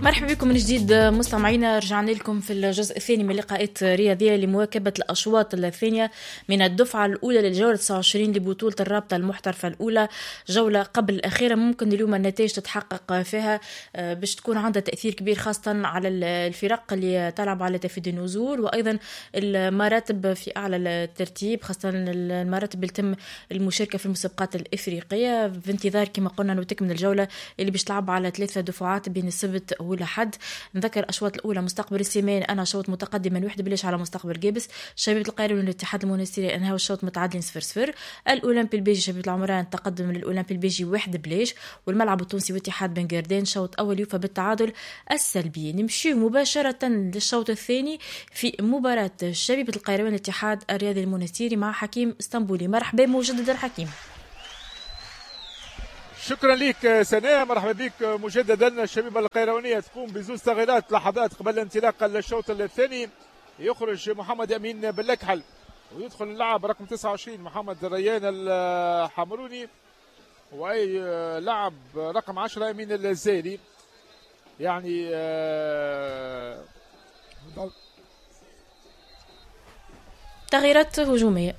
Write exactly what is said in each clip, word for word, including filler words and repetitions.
مرحبا بكم من جديد مستمعينا. رجعنا لكم في الجزء الثاني من لقاءات رياضية لمواكبة الأشواط الثانية من الدفعة الأولى للجولة تسعة وعشرين لبطولة الرابطة المحترفة الأولى، جولة قبل الأخيرة. ممكن اليوم النتائج تتحقق فيها باش تكون عندها تأثير كبير خاصة على الفرق اللي تلعب على تفادي النزول، وأيضا المراتب في أعلى الترتيب، خاصة المراتب اللي تم المشاركة في المسابقات الإفريقية، في انتظار كما قلنا نتكمل الجولة اللي باش تلعب على ثلاثة دفعات بين السبت ولا حد. نذكر الاشواط الاولى: مستقبل السيمان انا شوط متقدما واحد بلاش على مستقبل جابس، شبيبه القاهره والاتحاد المونستيري انهاو الشوط متعادلين صفر صفر، الاولمبي البيجي شبيبه العمران تقدم للاولمبي البيجي واحد بلاش، والملعب التونسي واتحاد بن قردان شوط اول يوفى بالتعادل السلبي. نمشي مباشره للشوط الثاني في مباراه شبيبه القاهره والاتحاد الرياضي المونستيري مع حكيم اسطنبولي. مرحبا مجددا حكيم. شكرا لك سناء، مرحبا بك مجددا. الشبيبه القيروانيه تقوم بزوج تغييرات لحظات قبل انطلاق الشوط الثاني. يخرج محمد امين باللكحل ويدخل اللاعب رقم تسعة وعشرين محمد ريان الحمروني، واي لاعب رقم عشرة امين الزيري. يعني تغييرات هجوميه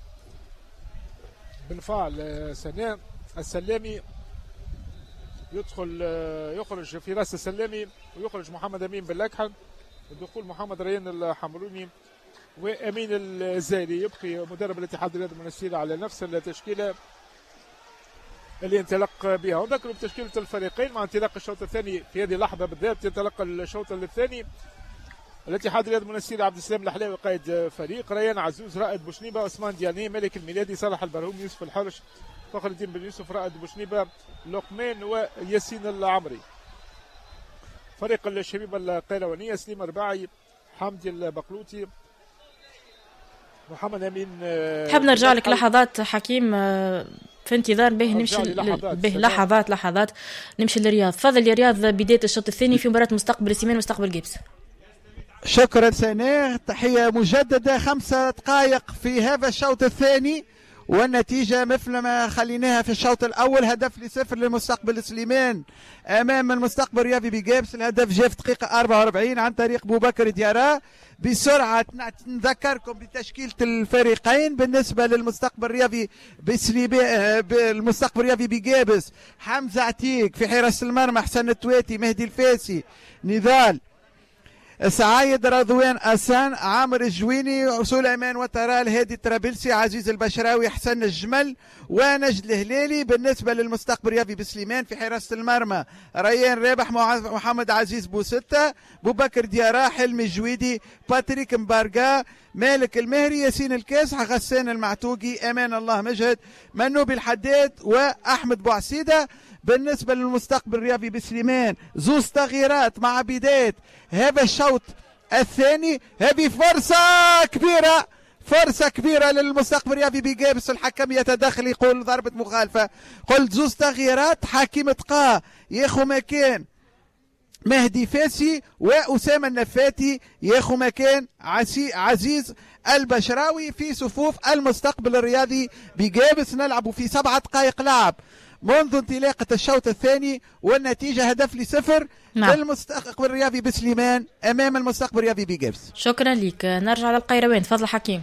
بالفعل. سناء السلامي يدخل يخرج في راس السلامي ويخرج محمد امين باللكحل، ودخول محمد ريان الحمروني وامين الزايري. يبقي مدرب الاتحاد الرياضي المنستيري على نفس التشكيله اللي انطلق بها. وذكروا بتشكيله الفريقين مع انطلاق الشوط الثاني. في هذه اللحظه بالذات ينطلق الشوط الثاني. الاتحاد الرياضي المنستيري عبد السلام الحلاوي قائد فريق، ريان عزوز رائد بوشنيبه، عثمان دياني، ملك الميلادي، صالح البرهوم، يوسف الحرش، فخر الدين بن يوسف، رائد بوشنيبه، لقمان وياسين العمري. فريق الشبيبه القيروانيه: سليم رباعي، حمدي البقلوطي، محمد امين. حاب نرجع لك لحظات حكيم في انتظار به نمشي لحظات به لحظات لحظات نمشي للرياض. تفضل يا رياض، بدايه الشوط الثاني في مباراه مستقبل السيمان مستقبل جيبس. شكرا سناء، تحيه مجدده. خمسة دقائق في هذا الشوط الثاني والنتيجة مثل ما خليناها في الشوط الأول، هدف لصفر لمستقبل سليمان أمام المستقبل الرياضي بجابس. الهدف جاء في دقيقة أربعة وأربعين عن طريق بوبكر ديارا. بسرعة نذكركم بتشكيلة الفريقين. بالنسبة للمستقبل الرياضي بسليمان المستقبل الرياضي بجابس: حمزة عتيق في حراسة المرمى، حسن التواتي، مهدي الفاسي، نضال، سعايد، رضوان أسان، عامر الجويني، سليمان وترال، هادي الترابلسي، عزيز البشراوي، حسن الجمل ونجد الهلالي. بالنسبة للمستقبل الرياضي بسليمان في حراسة المرمى: ريان رابح، محمد عزيز بوستة، بوبكر ديارا، حلمي الجويدي، باتريك مبارقا، مالك المهري، ياسين الكاسح، غسان المعتوقي، امان الله مجهد، منوبي الحداد واحمد بوعسيده. بالنسبة للمستقبل الرياضي بسليمان زوز تغييرات مع بداية هذا الشوط الثاني. هذه فرصة كبيرة، فرصة كبيرة للمستقبل الرياضي بجابس. الحكم يتدخل يقول ضربة مخالفة. قلت زوز تغييرات، حكيم تقاه ياخو مكان مهدي فاسي وأسامة النفاتي ياخو مكان عزيز البشراوي في صفوف المستقبل الرياضي بجابس. نلعب في سبعة دقائق لعب منذ انطلاقة الشوط الثاني والنتيجة هدف لصفر نعم. للمستقبل الرياضي بسليمان أمام المستقبل الرياضي بجابس. شكرا لك. نرجع للقيروان، تفضل حكيم.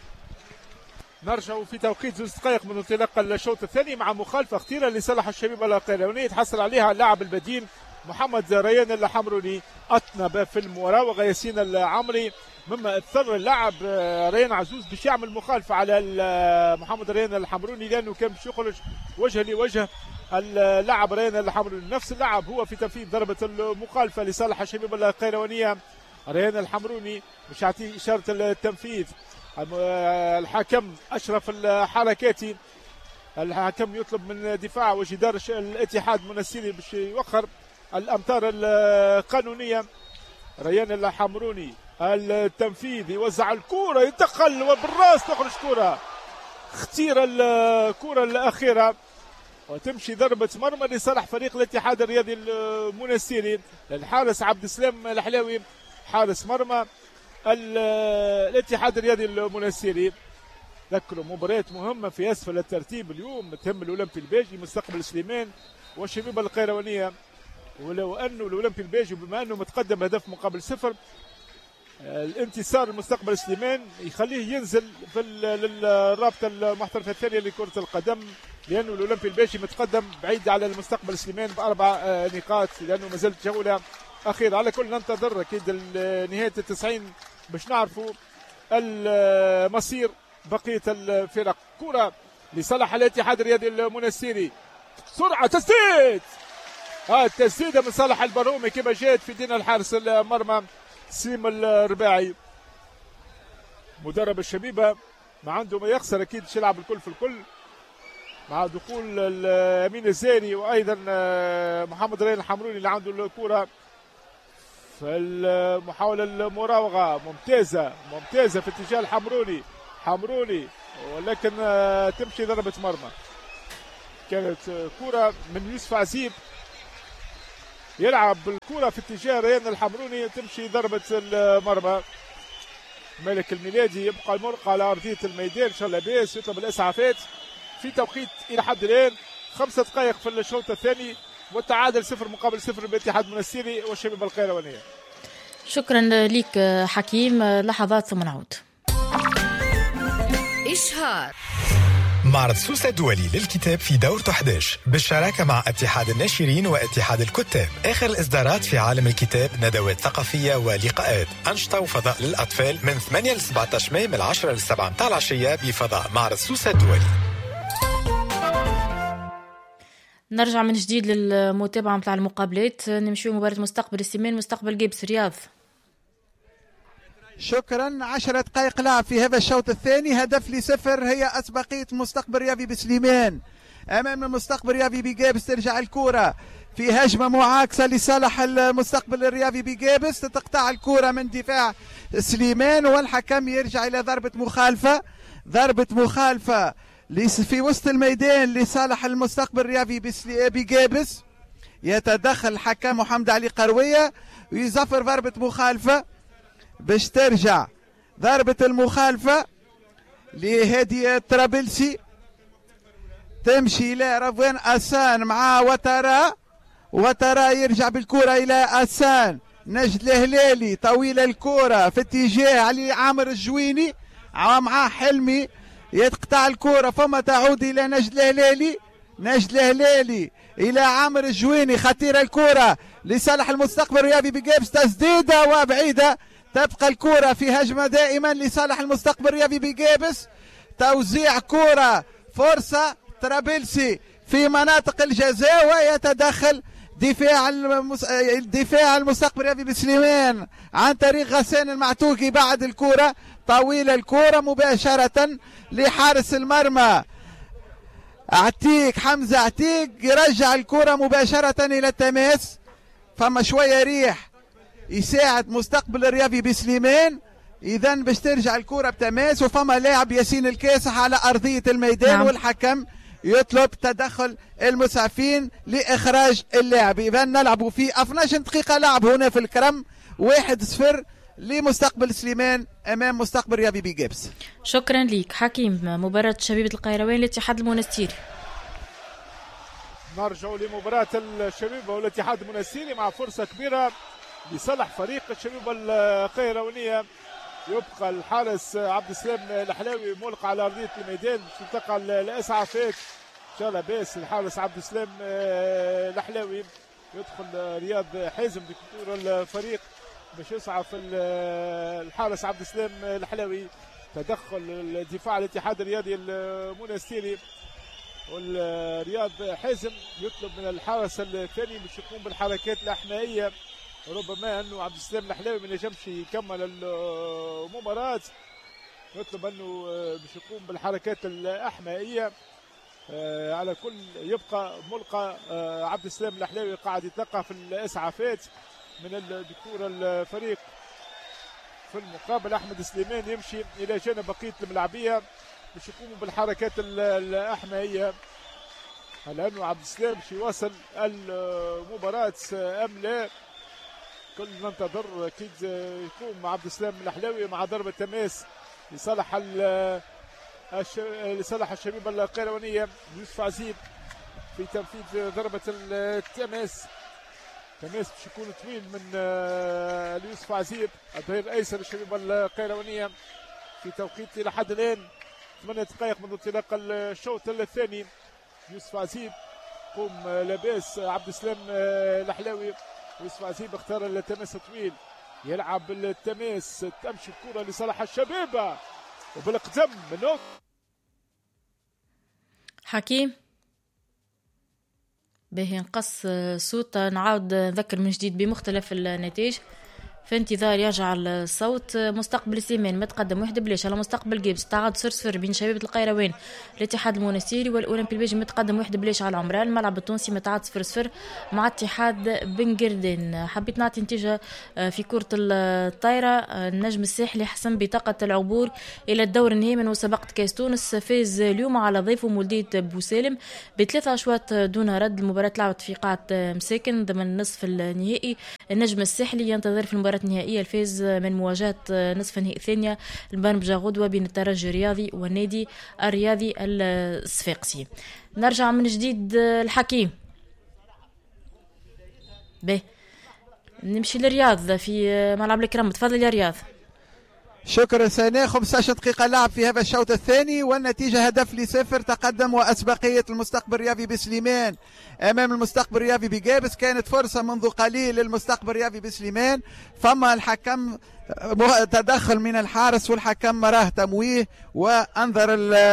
نرجع في توقيت زوج دقائق من انطلاق الشوط الثاني مع مخالفة خطيرة لصالح الشبيبة القيروانية يتحصل عليها اللاعب البديل محمد ريان الحمروني. أطنب في المراوغة ياسين العمري، مما اضطر اللاعب ريان عزوز باش يعمل مخالفة على محمد ريان الحمروني لأنه كان باش يخرج وجه لوجه اللاعب ريان الحمروني. نفس اللاعب هو في تنفيذ ضربة المخالفة لصالح الشبيبة القيروانية. ريان الحمروني باش يعطي إشارة التنفيذ. الحكم أشرف الحركاتي، الحكم يطلب من دفاع وجدار الاتحاد المنستيري باش يوخر الأمتار القانونية. ريان الحمروني التنفيذ يوزع الكرة، يدخل وبالراس تخرج كرة خطيرة، الكرة الأخيرة وتمشي ضربة مرمى لصالح فريق الاتحاد الرياضي المنستيري. الحارس عبد السلام الحلاوي حارس مرمى الاتحاد الرياضي المنستيري. ذكروا مباريات مهمة في أسفل الترتيب اليوم، تهم الأولمبي البيجي، مستقبل سليمان والشبيبة القيروانية. ولو انه الاولمبي البيجي بما انه متقدم هدف مقابل صفر، الانتصار المستقبل سليمان يخليه ينزل في الرابطه المحترفه الثانيه لكره القدم، لانه الاولمبي البيجي متقدم بعيد على المستقبل سليمان باربع نقاط، لانه ما زالت جوله اخيره. على كل ننتظر اكيد نهايه التسعين باش نعرفوا المصير بقيه الفرق. كره لصالح الاتحاد الرياضي المنستيري، سرعه تسديد، ها التسديده من صالح البرومي كما جاءت في دين الحارس المرمى سيم الرباعي. مدرب الشبيبه ما عنده ما يخسر، اكيد باش يلعب الكل في الكل مع دخول امين الزيري وايضا محمد ريان الحمروني اللي عنده الكره في المحاوله المراوغه ممتازه ممتازه في اتجاه الحمروني حمروني، ولكن تمشي ضربه مرمى. كانت كره من يوسف عزيب يلعب بالكره في اتجاه ريان الحمروني، تمشي ضربه المرمى. ملك الميلادي يبقى الملقى على ارضيه الميدان، ان شاء الله بيس يطلب الاسعافات في توقيت الى حد الان خمسة دقائق في الشوط الثاني، والتعادل صفر مقابل صفر بالاتحاد المنستيري والشبيبه القيروانيه. شكرا لك حكيم، لحظات ثم نعود. إشهار معرض سوسة الدولي للكتاب في دورته أحد عشر بالشراكة مع اتحاد الناشرين واتحاد الكتاب. آخر الإصدارات في عالم الكتاب، ندوات ثقافية ولقاءات، أنشطة وفضاء للأطفال من ثمانية ل سبعة عشر ماي من العشرة للسبعة متاع العشية بفضاء معرض سوسة الدولي. نرجع من جديد للمتابعة متاع المقابلات، نمشيو مباراة مستقبل السمان مستقبل جيبس رياض. شكرا. عشرة دقائق لعب في هذا الشوط الثاني، هدف لصفر هي أسبقية مستقبل رياضي بسليمان أمام المستقبل الرياضي بجابس. ترجع الكرة في هجمة معاكسة لصالح المستقبل الرياضي بجابس، تقطع الكرة من دفاع سليمان والحكم يرجع إلى ضربة مخالفة. ضربة مخالفة في وسط الميدان لصالح المستقبل الرياضي بجابس، يتدخل الحكم محمد علي قروية ويزفر ضربة مخالفة باش ترجع ضربة المخالفة لهادي طرابلسي، تمشي إلى رضوان أسان مع وترا، وترا يرجع بالكرة إلى أسان. نجد الهلالي طويلة الكرة في اتجاه علي عامر الجويني مع حلمي، يتقطع الكرة ثم تعود إلى نجد الهلالي. نجد الهلالي إلى عامر الجويني، خطيرة الكرة لصالح المستقبل الرياضي بجابس، تسديدة وبعيدة. تبقى الكرة في هجمة دائما لصالح المستقبل الرياضي بجابس، توزيع كرة فرصة طرابلسي في مناطق الجزاء ويتدخل دفاع المس... دفاع المستقبل الرياضي بسليمان عن طريق غسان المعتوقي. بعد الكرة طويلة الكرة مباشرة لحارس المرمى عتيق حمزة عتيق، يرجع الكرة مباشرة إلى التماس. فما شوية ريح يساعد مستقبل الرياضي بسليمان، اذا باش ترجع الكره بتماس، وفما لاعب ياسين الكاسح على ارضيه الميدان. نعم. والحكم يطلب تدخل المسعفين لاخراج اللاعب. اذا نلعب في اثنتي عشرة دقيقه لعب هنا في الكرم، واحد صفر لمستقبل سليمان امام مستقبل رياضي بجابس. شكرا ليك حكيم. مباراه شبيبه القيروان للاتحاد المنستيري. نرجع لمباراه الشبيبه والاتحاد المنستيري مع فرصه كبيره لصالح فريق الشبيبه القيروانيه. يبقى الحارس عبد السلام الحلاوي ملقى على ارضيه الميدان باش تلقى الاسعافات ان شاء الله باس. الحارس عبد السلام الحلاوي يدخل رياض حازم دكتور الفريق باش يسعف الحارس عبد السلام الحلاوي. تدخل الدفاع الاتحاد الرياضي المنستيري، والرياض حازم يطلب من الحارس الثاني باش يقوم بالحركات الاحمائيه. ربما انه عبد السلام الحلاوي ما نجمش يكمل المباراه، يطلب انه باش يقوم بالحركات الاحمائيه. آه على كل يبقى ملقى آه عبد السلام الحلاوي قاعد يتلقى في الاسعافات من الدكتور الفريق. في المقابل احمد سليمان يمشي الى جانب بقيه الملاعبيه باش يقوموا بالحركات الاحمائيه. هل انه عبد السلام باش يواصل المباراه ام لا؟ كل ننتظر. اكيد يقوم مع عبد السلام الحلاوي مع ضربه تماس لصالح الش... لصالح الشبيبه القيروانيه. يوسف عزيب في تنفيذ ضربه التماس تماس باش يكون طويل من يوسف عزيب الظهير الايسر الشبيبه القيروانيه في توقيت الى حد الان ثمانية دقائق منذ انطلاق الشوط الثاني. يوسف عزيب قوم لاباس عبد السلام الحلاوي. يوسف عزيب اختار التماس طويل يلعب التماس تمشي الكره لصالح الشبيبه وبالقدم من حكيم باهي نقص صوت. نعاود نذكر من جديد بمختلف النتائج في انتظار يرجع الصوت. مستقبل سليمان متقدم واحد بلاش على مستقبل جيبس، تعادل صفر صفر بين شبيبة القيروان الاتحاد المنستيري والاولمبي البيجي متقدم واحد بلاش على عمران. الملعب التونسي متعادل صفر صفر مع اتحاد بن قردان. حبيت نعطي نتيجة في كرة الطايرة. النجم الساحلي حسم بطاقة العبور الى الدور النهائي من مسابقة كاس تونس، فاز اليوم على ضيفه مولدية بوسالم بثلاثة اشواط دون رد. المباراة لعبت في قاعة مساكن ضمن نصف النهائي. النجم الساحلي ينتظر في المباراة النهائية الفاز من مواجهة نصف النهائي الثانية البرمجة غدوة بين الترجي الرياضي والنادي الرياضي الصفاقسي. نرجع من جديد الحكيم. به نمشي للرياض في ملعب الكرم. تفضل يا رياض. شكرا سنة. خمسة عشر دقيقة لعب في هذا الشوط الثاني والنتيجة هدف لصفر. تقدم وأسبقية المستقبل الرياضي بسليمان أمام المستقبل الرياضي بجابس. كانت فرصة منذ قليل للمستقبل الرياضي بسليمان، فما الحكم تدخل من الحارس والحكم مراه تمويه وأنظر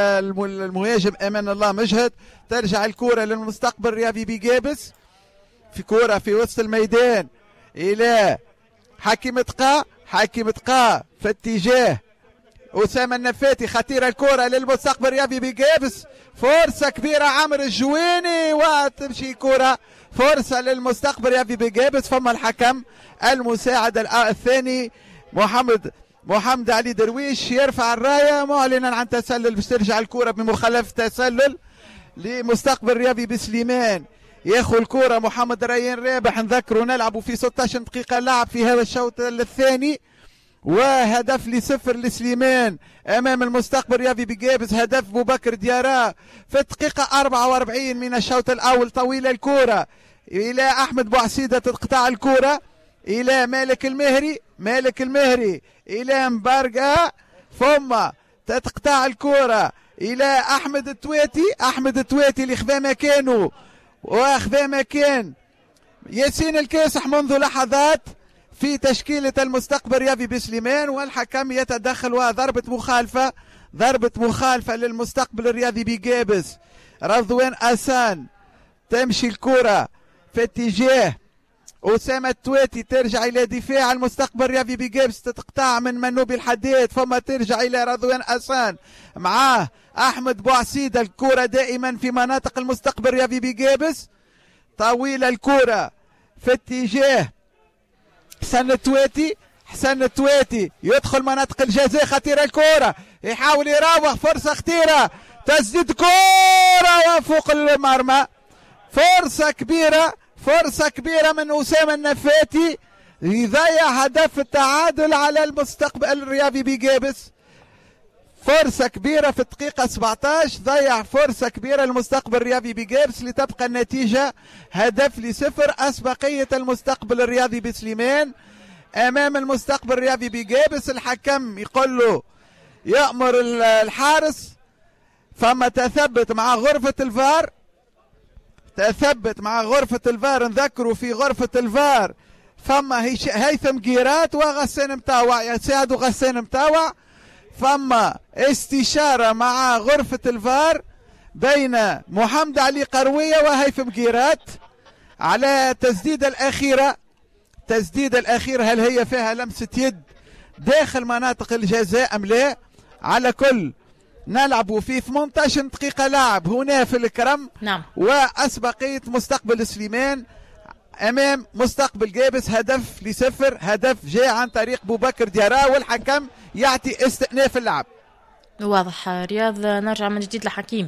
المهاجم أمان الله مجهد. ترجع الكرة للمستقبل الرياضي بجابس في كرة في وسط الميدان إلى حكيم تقا. حكيم تقا في اتجاه أسامة النفاتي. خطيرة الكرة للمستقبل الرياضي بجابس. فرصة كبيرة عمر الجويني وتمشي كرة. فرصة للمستقبل الرياضي بجابس. فما الحكم المساعد الثاني محمد محمد علي درويش يرفع الراية معلنا عن تسلل باش ترجع الكرة بمخالفة تسلل لمستقبل الرياضي بسليمان. ياخذ الكرة محمد ريان رابح. نذكروا نلعبوا في ستة عشر دقيقة لعب في هذا الشوط الثاني وهدف لصفر لسليمان امام المستقبل الرياضي بجابس. هدف ابو بكر ديارا في الدقيقة أربعة وأربعين من الشوط الاول. طويلة الكرة الى احمد بوعسيدة تقطع الكرة الى مالك المهري. مالك المهري الى مبارقة ثم تقطع الكرة الى احمد التواتي. احمد التواتي اللي خذا مكانه واخذ مكان ياسين الكاسح منذ لحظات في تشكيلة المستقبل الرياضي بسليمان، والحكم يتدخل وضربة مخالفة. ضربة مخالفة للمستقبل الرياضي بجابس. رضوان أسان تمشي الكرة في اتجاه أسامة التواتي ترجع إلى دفاع المستقبل الرياضي بجابس. تتقطع من منوبي الحديد ثم ترجع إلى رضوان أسان معاه أحمد بوعسيدة. الكرة دائما في مناطق المستقبل الرياضي بجابس. طويلة الكرة في اتجاه حسن التواتي. حسن التواتي يدخل مناطق الجزاء. خطيرة الكرة يحاول يراوغ. فرصة خطيرة تسديد كرة وفوق المرمى. فرصة كبيرة فرصة كبيرة من أسامة النفاتي يضيع هدف التعادل على المستقبل الرياضي بجابس. فرصة كبيرة في الدقيقة سبعة عشر. ضيع فرصة كبيرة المستقبل الرياضي بجابس لتبقى النتيجة هدف لصفر. أسبقية المستقبل الرياضي بسليمان أمام المستقبل الرياضي بجابس. الحكم يقول له يأمر الحارس. فما تثبت مع غرفة الفار. تثبت مع غرفة الفار. نذكروا في غرفة الفار فما هيثم جيرات وغسان متاوع يساعدوا غسان متاوع. فما استشارة مع غرفة الفار بين محمد علي قروية وهيثم جيرات على تسديدة الأخيرة. تسديدة الأخيرة هل هي فيها لمسة يد داخل مناطق الجزاء أم لا؟ على كل نلعب في ثمانية عشر دقيقة لعب هنا في الكرم. نعم. وأسبقية مستقبل سليمان أمام مستقبل جابس هدف لصفر. هدف جاء عن طريق أبو بكر ديارا والحكم يعطي استئناف اللعب. واضح. رياض نرجع من جديد لحكيم.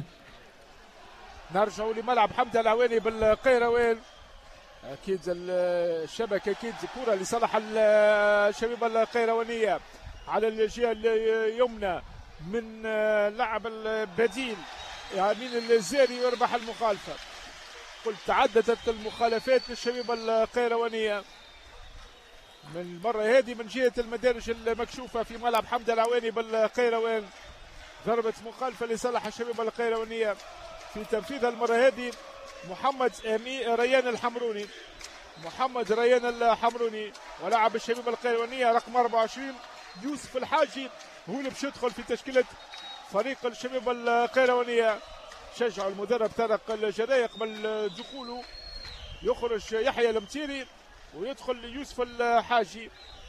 نرجع لملعب حمد العواني بالقيروان. أكيد الشبكة أكيد كرة لصالح الشبيبة القيروانية على الجهة اليمنى من لاعب البديل يمين الزاري يربح المخالفة. قلت تعددت المخالفات للشبيبة القيروانية من المرة هذه من جهة المدارج المكشوفة في ملعب حمد العواني بالقيروان. ضربة مخالفة لصالح الشبيبة القيروانية في تنفيذها المرة هذه محمد أمي ريان الحمروني. محمد ريان الحمروني ولاعب الشبيبة القيروانية رقم أربعة وعشرين يوسف الحاجي هو اللي باش يدخل في تشكيلة فريق الشبيبة القيروانية. شجع المدرب طارق الجراي قبل دخوله يخرج يحيى المتيري ويدخل يوسف الحاجي.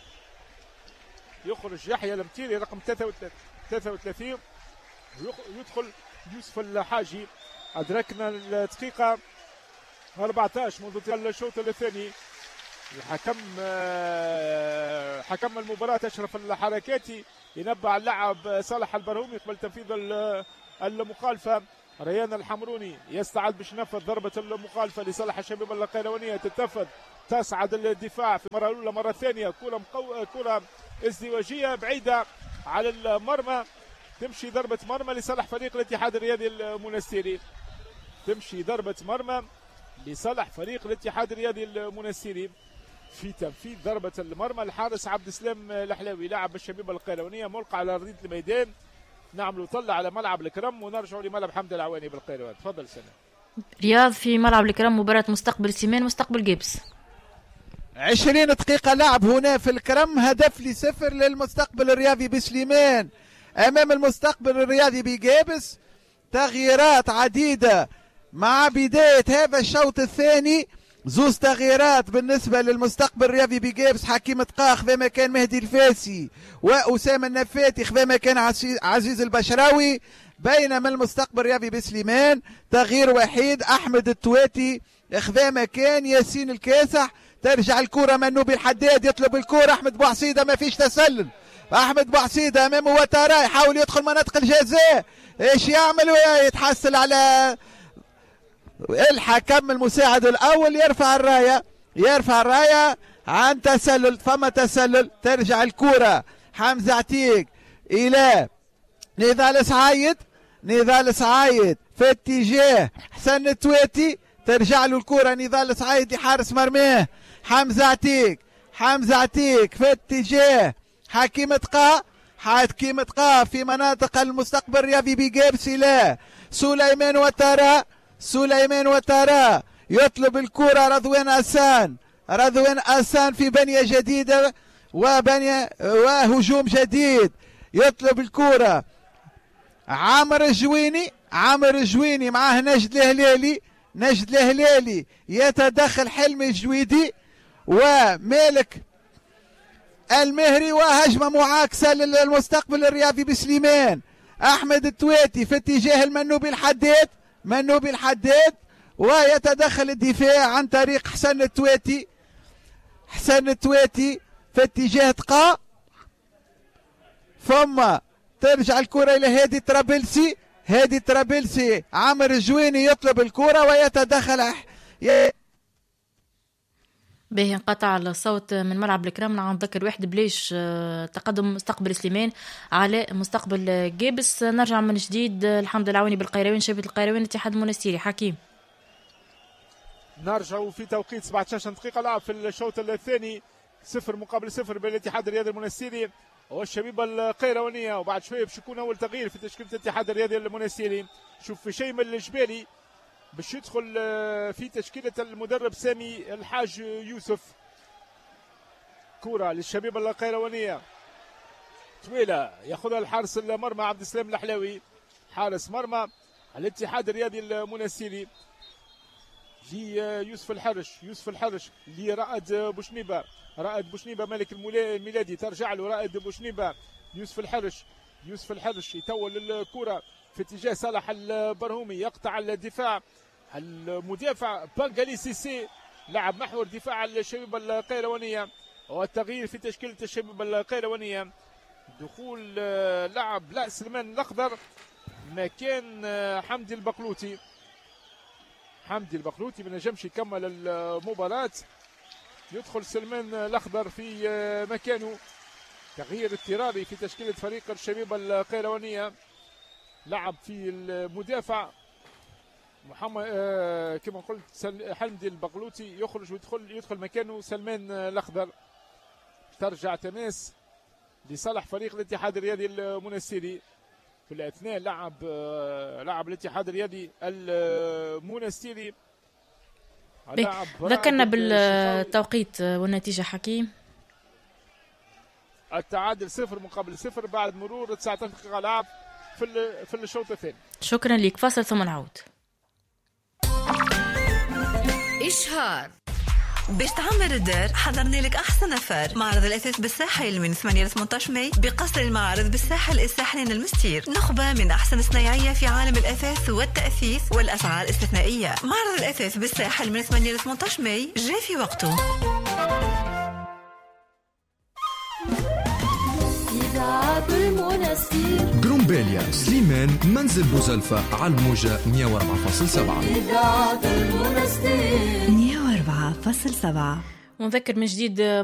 يخرج يحيى المتيري رقم ثلاثة وثلاثين ويدخل يوسف الحاجي. أدركنا الدقيقة أربعة عشر منذ الشوط الثاني. الحكم حكم المباراة أشرف الحركاتي ينبه اللاعب صالح البرهومي قبل تنفيذ المخالفة. ريان الحمروني يستعد باش ينفذ ضربة المخالفة لصالح الشبيبة القيروانية. تتنفذ تصعد الدفاع في المرة الأولى مرة ثانية. كرة مقو... كرة ازدواجية بعيدة على المرمى. تمشي ضربة مرمى لصالح فريق الاتحاد الرياضي المنستيري. تمشي ضربة مرمى لصالح فريق الاتحاد الرياضي المنستيري في تنفيذ ضربة المرمى. الحارس عبد السلام الحلاوي لاعب الشبيبة القيروانية ملقى على أرضية الميدان. نعملوا طلع على ملعب الكرم ونرجعوا لملعب حمد العواني بالقيروان. تفضل سنة. رياض في ملعب الكرم مباراة مستقبل سيمان مستقبل جيبس. عشرين دقيقة لعب هنا في الكرم. هدف لصفر للمستقبل الرياضي بسليمان أمام المستقبل الرياضي بجيبس. تغييرات عديدة مع بداية هذا الشوط الثاني. زوز تغييرات بالنسبة للمستقبل الرياضي بجيبس. حكيم تقاخ في مكان مهدي الفاسي وأسامة النفاتي في مكان عزيز البشراوي. بينما المستقبل الرياضي بسليمان تغيير وحيد أحمد التواتي اخذا مكان ياسين الكاسح. ترجع الكرة منوبي الحداد يطلب الكرة أحمد بوعصيدة ما فيش تسلل. أحمد بوعصيدة أمامه وترى يحاول يدخل مناطق الجزاء. ايش يعمل؟ يتحصل على الحكم المساعد الأول يرفع الراية. يرفع الراية عن تسلل. فما تسلل. ترجع الكرة حمزة عتيق إلى نضال سعايد. نضال سعايد في اتجاه حسن التواتي. ترجع له الكرة نضال سعايد لحارس مرماه حمزة عتيق. حمزة عتيق في اتجاه حكيم تقا. حكيم تقا في مناطق المستقبل الرياضي بجيبس إلى سليمان وترى. سليمان وترى يطلب الكرة رضوان أسان. رضوان أسان في بنية جديدة وبنية وهجوم جديد. يطلب الكرة عامر الجويني. عامر الجويني معاه نجد الهلالي. نجد الهلالي يتدخل حلمي الجويدي ومالك المهري وهجمة معاكسة للمستقبل الرياضي بسليمان. أحمد التواتي في اتجاه المنوبي الحداد. منوبي الحداد ويتدخل الدفاع عن طريق حسن التواتي. حسن التواتي في اتجاه تقا. ثم ترجع الكرة إلى هادي طرابلسي. هادي طرابلسي عامر الجويني يطلب الكرة ويتدخل. به انقطع الصوت من ملعب الكرم. نعم نذكر واحد بليش تقدم مستقبل سليمان على مستقبل جيبس. نرجع من جديد الحمد العوني بالقيروان شبيبة القيروان الاتحاد المنستيري. حكيم نرجع في توقيت سبعة عشر دقيقة لعب في الشوط الثاني. صفر مقابل صفر بين الاتحاد الرياضي المنستيري والشبيبة القيروانية. وبعد شوية باش يكون أول تغيير في تشكيلة الاتحاد الرياضي المنستيري. شوف في شيء من الجبالي باش يدخل في تشكيلة المدرب سامي الحاج يوسف. كرة للشبيبة القيروانية طويلة ياخذها الحارس المرمى عبد السلام الحلاوي. حارس مرمى الاتحاد الرياضي المنستيري جي يوسف الحرش. يوسف الحرش لرائد بوشنيبة. رائد بوشنيبة ملك الميلادي ترجع له رائد بوشنيبة. يوسف الحرش. يوسف الحرش يتول الكرة في اتجاه صالح البرهومي يقطع الدفاع. المدافع بانغالي سيسي لعب محور دفاع الشبيبة القيروانية. والتغيير في تشكيلة الشبيبة القيروانية دخول لاعب لا سلمان الأخضر مكان حمدي البقلوتي. حمدي البقلوتي ما نجمش يكمل المباراة. يدخل سلمان الأخضر في مكانه. تغيير اضطراري في تشكيلة فريق الشبيبة القيروانية. لعب في المدافع محمد آه كما قلت حمدي البغلوطي يخرج ويدخل يدخل مكانه سلمان الأخضر. ترجع تماس لصالح فريق الاتحاد الرياضي المنستيري. في الأثناء لعب آه لعب الاتحاد الرياضي المنستيري. ذكرنا بالتوقيت والنتيجة حكيم. التعادل صفر مقابل صفر بعد مرور تسعة عشر دقيقة لعب في في الشوط الثاني. شكرا لك. فاصل ثم نعود. إشهار باش تعمر الدار حضرنا لك أحسن أفار. معرض الأثاث بالساحل من ثمانية إلى ثمانية عشر ماي بقصر المعارض بالساحل الساحلين المستير. نخبة من أحسن صنايعية في عالم الأثاث والتأثيث والأسعار استثنائية. معرض الأثاث بالساحل من ثمانية إلى ثمانية عشر ماي جاء في وقته. جرومبيليا سليمان منزل بوزلفة على الموجة مية وأربعة فاصلة سبعة مية وأربعة فاصلة سبعة. ونذكر من جديد